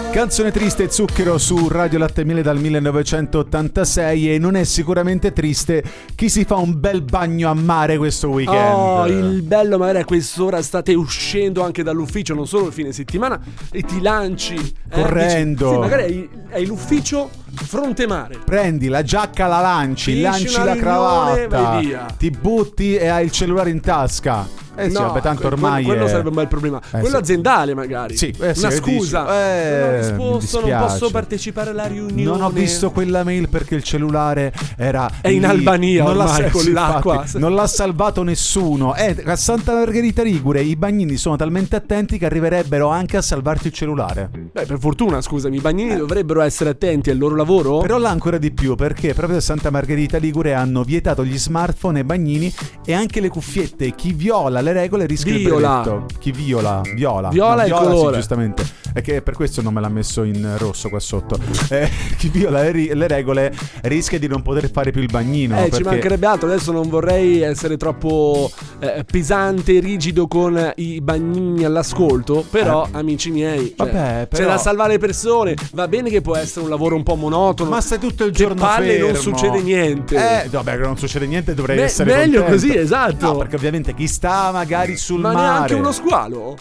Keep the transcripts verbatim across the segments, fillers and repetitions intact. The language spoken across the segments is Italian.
Canzone triste e zucchero su Radio Latte Miele dal millenovecentottantasei, e non è sicuramente triste chi si fa un bel bagno a mare questo weekend. Oh, il bello magari a quest'ora state uscendo anche dall'ufficio, non solo il fine settimana, e ti lanci eh, correndo. Dici, sì, magari hai, hai l'ufficio fronte mare. Prendi la giacca, la lanci, Finisci lanci una la riunione, cravatta, vai via. ti butti e hai il cellulare in tasca. Eh sì, no, vabbè, tanto ormai quello, quello è... sarebbe un bel problema. Eh, quello sì. aziendale magari. Sì, eh, sì, una eh, scusa. dici, eh, non ho risposto, mi non posso dispiace. partecipare alla riunione. Non ho visto quella mail perché il cellulare era È in lì. Albania non ormai l'ha, con sì, l'acqua. infatti, non l'ha salvato nessuno. Eh, a Santa Margherita Ligure i bagnini sono talmente attenti che arriverebbero anche a salvarti il cellulare. Beh, per fortuna, scusami, i bagnini eh. dovrebbero essere attenti al loro lavoro. Però là ancora di più, perché proprio a Santa Margherita Ligure hanno vietato gli smartphone ai bagnini e anche le cuffiette. Chi viola le regole rischia Viola. il brevetto. Chi viola, viola. Viola no, il viola, colore. sì, giustamente. È che per questo non me l'ha messo in rosso qua sotto. Eh, chi viola le, ri- le regole rischia di non poter fare più il bagnino. Eh, perché... ci mancherebbe altro. Adesso non vorrei essere troppo eh, pesante e rigido con i bagnini all'ascolto. Però, eh. amici miei, cioè, Vabbè, però... c'è da salvare le persone. Va bene che può essere un lavoro un po' monotono, ma stai tutto il che giorno palle, fermo. Non succede niente. Eh, vabbè, che non succede niente, dovrei Me- essere meglio contento. così, esatto. No, perché ovviamente chi sta magari sul ma mare. Ma neanche uno squalo?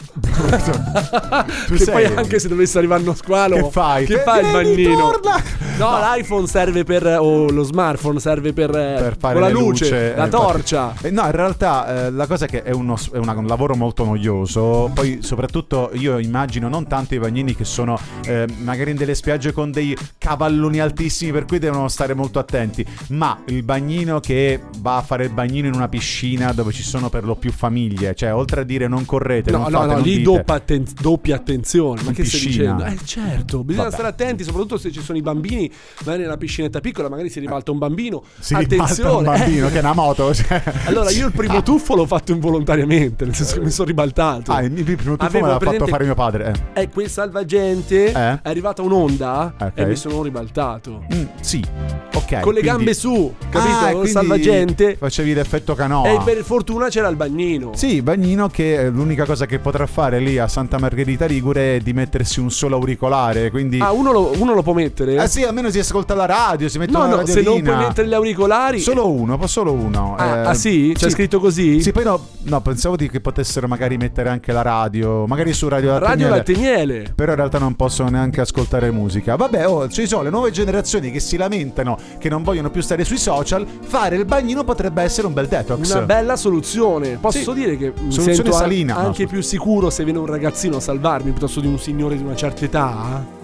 Tu che sei... poi anche se dovesse arrivare uno squalo, che fai? Che Che fa il bagnino? Torna! No, no, l'iPhone serve per, o lo smartphone serve per, per fare con la luce, luce, la eh, torcia. Eh, no, in realtà eh, la cosa è che è, uno, è una, un lavoro molto noioso. Poi soprattutto io immagino non tanto i bagnini che sono eh, magari in delle spiagge con dei cavalloni altissimi, per cui devono stare molto attenti, ma il bagnino che va a fare il bagnino in una piscina dove ci sono per lo più famiglie, cioè oltre a dire non correte, No, non no, fate, no, non lì dite. doppia, atten- doppia attenzione. Ma In che stai piscina. dicendo? Eh certo, bisogna Vabbè. stare attenti, soprattutto se ci sono i bambini. Magari nella piscinetta piccola, magari si ribalta un bambino. Si Attenzione, ribalta un bambino eh. che è una moto, cioè. Allora io il primo tuffo l'ho fatto involontariamente, nel senso che mi sono ribaltato. Ah, il mio primo tuffo Avevo me l'ha presente- fatto fare mio padre. Eh. E quel salvagente Eh? è arrivata un'onda Ok. e mi sono ribaltato. Mm, sì, ok. Con le quindi- gambe su, capito? Ah, e Con il quindi salvagente. facevi l'effetto canoa. E per fortuna c'era il bagnino. Sì, bagnino che eh, l'unica cosa che potrà fare lì a Santa Margherita Ligure è di mettersi un solo auricolare, quindi... Ah, uno lo, uno lo può mettere? Ah sì, almeno si ascolta la radio, si mette No, una no, se radiolina. non puoi mettere gli auricolari. Solo uno, po- solo uno. Ah, eh, ah, sì? C'è scritto così? Sì, poi no, no, pensavo di che potessero magari mettere anche la radio, magari su Radio Latte Radio Miele. Latte Miele. Però in realtà non possono neanche ascoltare musica. Vabbè, oh, ci sono le nuove generazioni che si lamentano che non vogliono più stare sui social. Fare il bagnino potrebbe essere un bel detox. Una bella soluzione. Posso Sì. dire che mi Soluzione sento a- salina. anche No, più sicuro se viene un ragazzino a salvarmi piuttosto di un signore di una certa età.